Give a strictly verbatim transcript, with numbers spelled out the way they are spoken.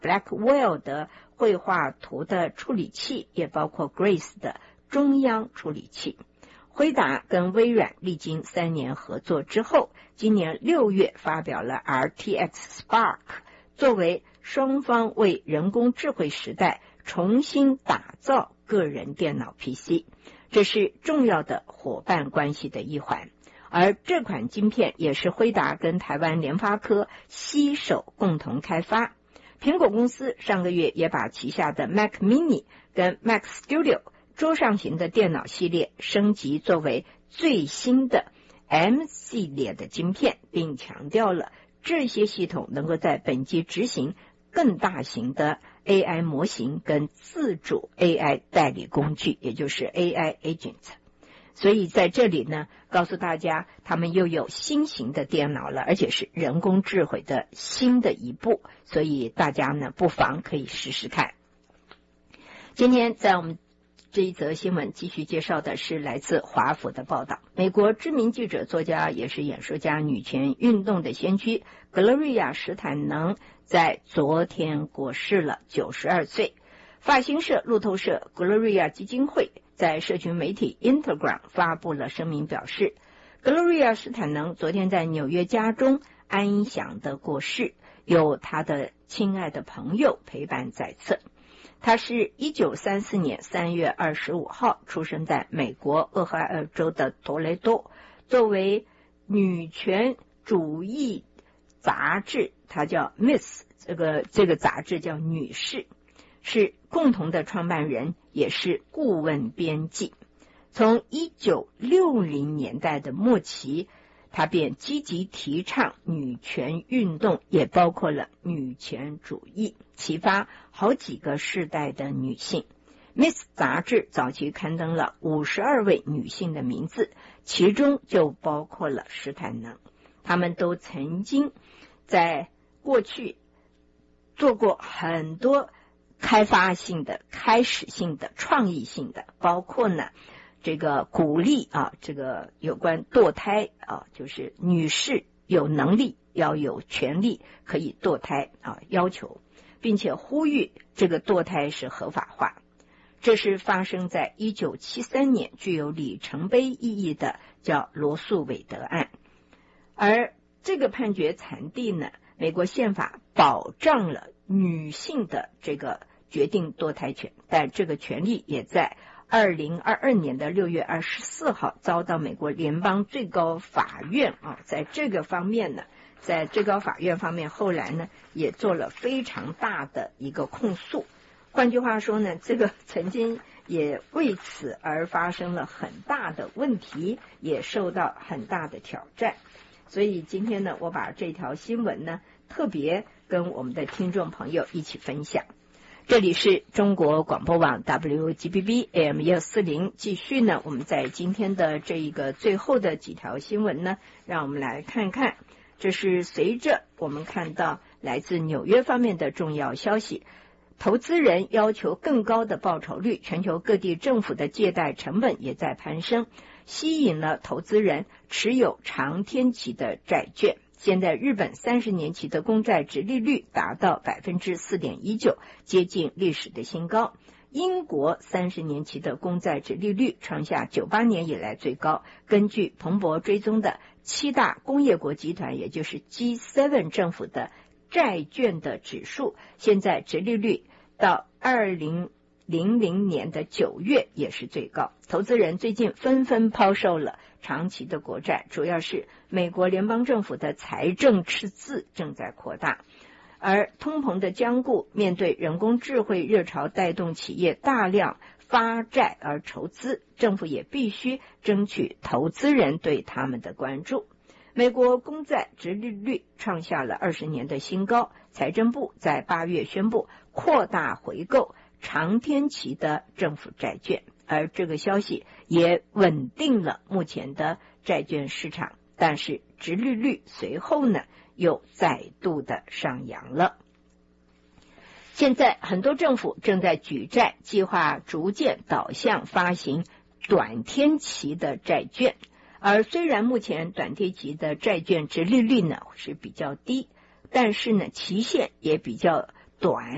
Blackwell 的绘画图的处理器，也包括 Grace 的中央处理器。辉达跟微软历经三年合作之后，今年六月发表了 R T X Spark， 作为双方为人工智慧时代重新打造个人电脑 P C， 这是重要的伙伴关系的一环。而这款晶片也是辉达跟台湾联发科携手共同开发。苹果公司上个月也把旗下的 Mac Mini 跟 Mac Studio 桌上型的电脑系列升级作为最新的 M 系列的晶片，并强调了这些系统能够在本机执行更大型的 A I 模型跟自主 A I 代理工具，也就是 A I Agent。所以在这里呢，告诉大家他们又有新型的电脑了，而且是人工智慧的新的一步，所以大家呢不妨可以试试看。今天在我们这一则新闻继续介绍的是来自华府的报道。美国知名记者、作家也是演说家、女权运动的先驱格洛瑞亚·史坦能在昨天过世了，九十二岁。法新社、路透社、格洛瑞亚基金会在社群媒体 Instagram 发布了声明，表示格洛瑞亚·史坦能昨天在纽约家中安详的过世，有他的亲爱的朋友陪伴在侧。他是一九三四年三月二十五号出生在美国俄亥俄州的多雷多。作为女权主义杂志，它叫 Miss， 这个这个杂志叫女士，是共同的创办人，也是顾问编辑。从一九六零年代的末期，他便积极提倡女权运动，也包括了女权主义，启发好几个世代的女性。Miss 杂志早期刊登了五十二位女性的名字，其中就包括了史坦能。她们都曾经在过去做过很多开发性的、开始性的、创意性的，包括呢这个鼓励啊，这个有关堕胎啊，就是女士有能力要有权利可以堕胎啊，要求，并且呼吁这个堕胎是合法化。这是发生在一九七三年，具有里程碑意义的叫罗素韦德案。而这个判决产地呢，美国宪法保障了女性的这个决定堕胎权，但这个权利也在二零二二年的六月二十四号遭到美国联邦最高法院啊，在这个方面呢，在最高法院方面后来呢也做了非常大的一个控诉。换句话说呢，这个曾经也为此而发生了很大的问题，也受到很大的挑战。所以今天呢，我把这条新闻呢特别跟我们的听众朋友一起分享。这里是中国广播网 W G B B A M 一二四零，继续呢，我们在今天的这一个最后的几条新闻呢，让我们来看看，这是随着我们看到来自纽约方面的重要消息，投资人要求更高的报酬率，全球各地政府的借贷成本也在攀升，吸引了投资人持有长天期的债券。现在日本三十年期的公债殖利率达到 百分之四点一九， 接近历史的新高。英国三十年期的公债殖利率创下九八年以来最高。根据彭博追踪的七大工业国集团，也就是 G 七 政府的债券的指数，现在殖利率到二零零零年的九月也是最高。投资人最近纷纷抛售了长期的国债，主要是美国联邦政府的财政赤字正在扩大，而通膨的僵固，面对人工智慧热潮带动企业大量发债而筹资，政府也必须争取投资人对他们的关注。美国公债殖利率创下了二十年的新高，财政部在八月宣布扩大回购长天期的政府债券，而这个消息也稳定了目前的债券市场，但是殖利率随后呢又再度的上扬了。现在很多政府正在举债，计划逐渐导向发行短天期的债券，而虽然目前短天期的债券殖利率呢是比较低，但是呢期限也比较短。